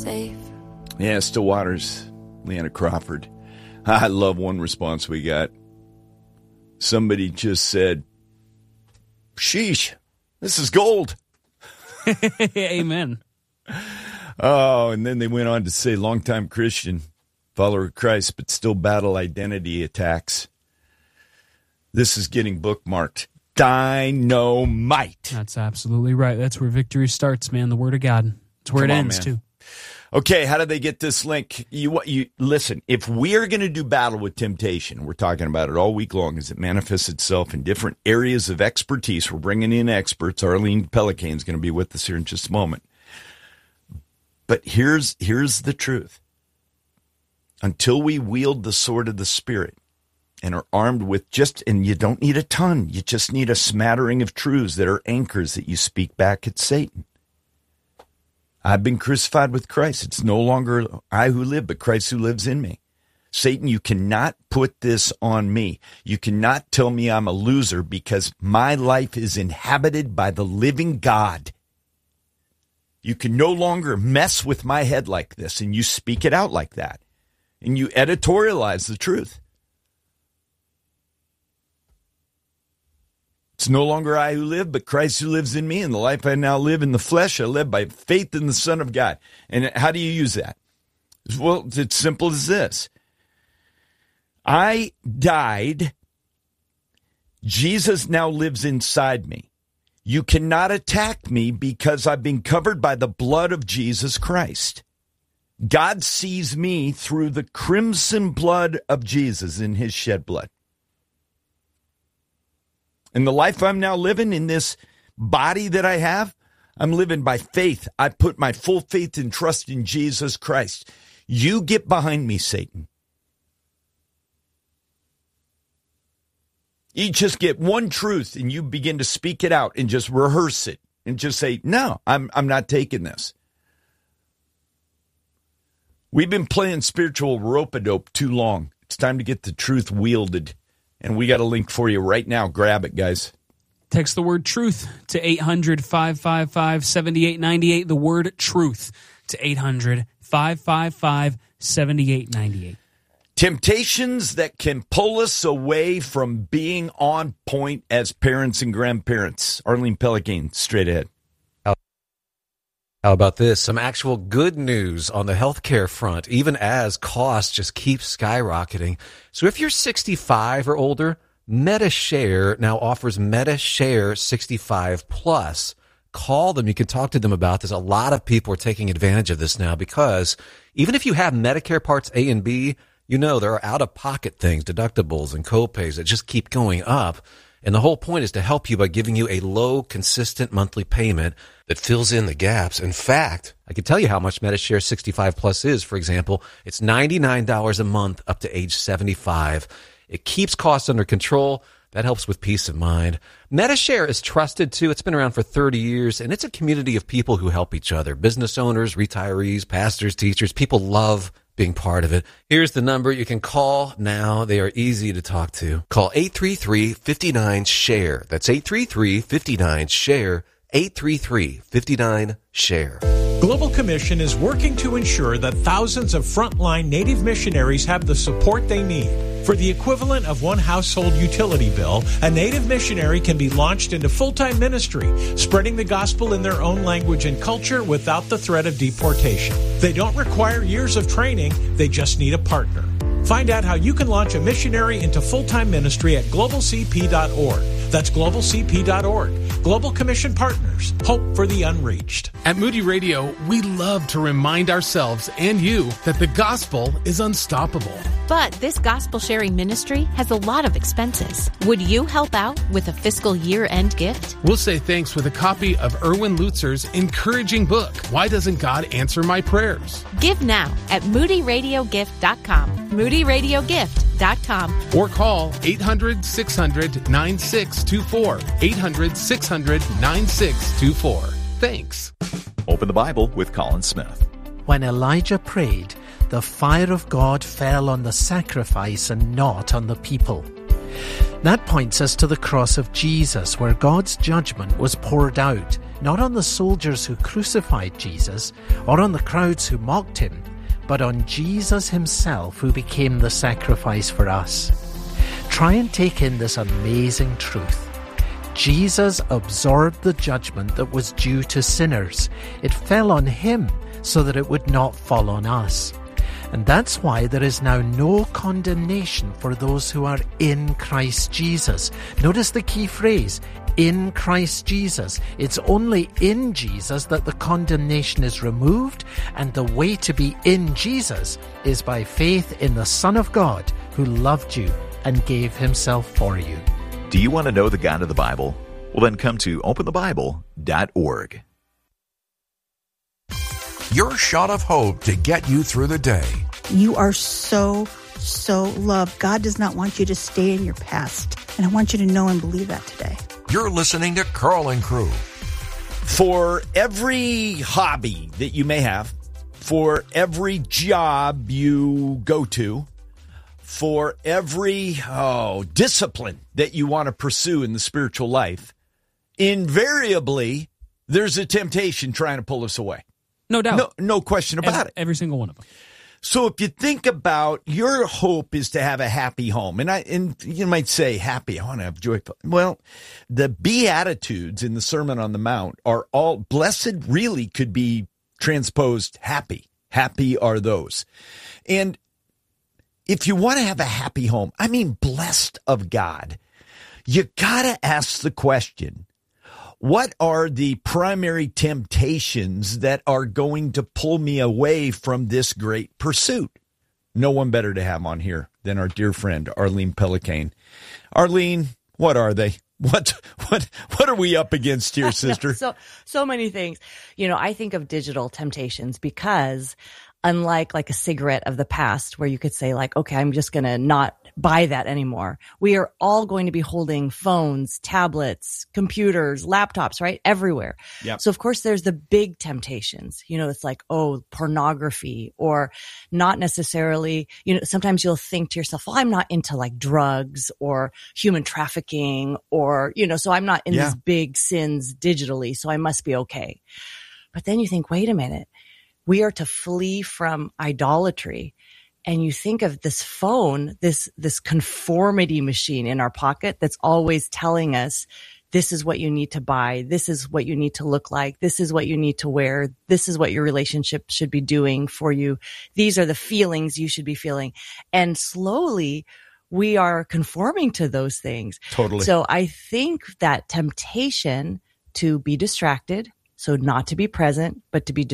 safe. Yeah, Still Waters, Leanna Crawford. I love one response we got. Somebody just said, sheesh, this is gold. Amen. Oh, and then they went on to say, longtime Christian, follower of Christ, but still battle identity attacks. This is getting bookmarked. Dynamite. That's absolutely right. That's where victory starts, man. The Word of God. It's where it ends, too. Okay, how do they get this link? You listen, if we're going to do battle with temptation, we're talking about it all week long as it manifests itself in different areas of expertise. We're bringing in experts. Arlene Pelican is going to be with us here in just a moment. But here's the truth. Until we wield the sword of the Spirit and are armed with and you don't need a ton, you just need a smattering of truths that are anchors that you speak back at Satan. I've been crucified with Christ. It's no longer I who live, but Christ who lives in me. Satan, you cannot put this on me. You cannot tell me I'm a loser because my life is inhabited by the living God. You can no longer mess with my head like this, and you speak it out like that, and you editorialize the truth. It's no longer I who live, but Christ who lives in me. And the life I now live in the flesh, I live by faith in the Son of God. And how do you use that? Well, it's simple as this. I died. Jesus now lives inside me. You cannot attack me because I've been covered by the blood of Jesus Christ. God sees me through the crimson blood of Jesus in his shed blood. And the life I'm now living in this body that I have, I'm living by faith. I put my full faith and trust in Jesus Christ. You get behind me, Satan. You just get one truth and you begin to speak it out and just rehearse it and just say, no, I'm not taking this. We've been playing spiritual rope-a-dope too long. It's time to get the truth wielded. And we got a link for you right now. Grab it, guys. Text the word truth to 800-555-7898. The word truth to 800-555-7898. Temptations that can pull us away from being on point as parents and grandparents. Arlene Pelican, straight ahead. How about this? Some actual good news on the healthcare front, even as costs just keep skyrocketing. So if you're 65 or older, MediShare now offers MediShare 65 Plus. Call them. You can talk to them about this. A lot of people are taking advantage of this now because even if you have Medicare Parts A and B, you know there are out-of-pocket things, deductibles and copays that just keep going up. And the whole point is to help you by giving you a low, consistent monthly payment that fills in the gaps. In fact, I can tell you how much MediShare 65 Plus is. For example, it's $99 a month up to age 75. It keeps costs under control. That helps with peace of mind. MediShare is trusted, too. It's been around for 30 years, and it's a community of people who help each other. Business owners, retirees, pastors, teachers. People love being part of it. Here's the number you can call now. They are easy to talk to. Call 833-59-SHARE. That's 833-59-SHARE. 833-59-SHARE. Global Commission is working to ensure that thousands of frontline Native missionaries have the support they need. For the equivalent of one household utility bill, a Native missionary can be launched into full-time ministry, spreading the gospel in their own language and culture without the threat of deportation. They don't require years of training, they just need a partner. Find out how you can launch a missionary into full-time ministry at globalcp.org. That's globalcp.org. Global Commission Partners. Hope for the unreached. At Moody Radio, we love to remind ourselves and you that the gospel is unstoppable. But this gospel-sharing ministry has a lot of expenses. Would you help out with a fiscal year-end gift? We'll say thanks with a copy of Erwin Lutzer's encouraging book, Why Doesn't God Answer My Prayers? Give now at moodyradiogift.com. moodyradiogift.com. Or call 800-600-9624. 800-600-9624. Thanks. Open the Bible with Colin Smith. When Elijah prayed, the fire of God fell on the sacrifice and not on the people. That points us to the cross of Jesus, where God's judgment was poured out, not on the soldiers who crucified Jesus or on the crowds who mocked him, but on Jesus himself who became the sacrifice for us. Try and take in this amazing truth. Jesus absorbed the judgment that was due to sinners. It fell on him so that it would not fall on us. And that's why there is now no condemnation for those who are in Christ Jesus. Notice the key phrase, in Christ Jesus. It's only in Jesus that the condemnation is removed, and the way to be in Jesus is by faith in the Son of God who loved you and gave himself for you. Do you want to know the God of the Bible? Well, then come to openthebible.org. Your shot of hope to get you through the day. You are so loved. God does not want you to stay in your past. And I want you to know and believe that today. You're listening to Carl and Crew. For every hobby that you may have, for every job you go to, for every discipline that you want to pursue in the spiritual life, invariably, there's a temptation trying to pull us away. No doubt. No question about it. Every single one of them. So if you think about your hope is to have a happy home, and you might say happy, I want to have joyful. Well, the Beatitudes in the Sermon on the Mount are all blessed, really could be transposed happy. Happy are those. And if you want to have a happy home, I mean blessed of God, you got to ask the question, what are the primary temptations that are going to pull me away from this great pursuit? No one better to have on here than our dear friend, Arlene Pellicane. Arlene, what are they? What are we up against here, sister? So many things. I think of digital temptations because unlike like a cigarette of the past where you could say like, okay, I'm just going to not buy that anymore. We are all going to be holding phones, tablets, computers, laptops, right? Everywhere. Yep. So of course there's the big temptations, it's like, pornography, or not necessarily, sometimes you'll think to yourself, well, I'm not into like drugs or human trafficking or, so I'm not in these big sins digitally. So I must be okay. But then you think, wait a minute, we are to flee from idolatry. And you think of this phone, this conformity machine in our pocket that's always telling us, this is what you need to buy. This is what you need to look like. This is what you need to wear. This is what your relationship should be doing for you. These are the feelings you should be feeling. And slowly we are conforming to those things. Totally. So I think that temptation to be distracted, so not to be present, but to be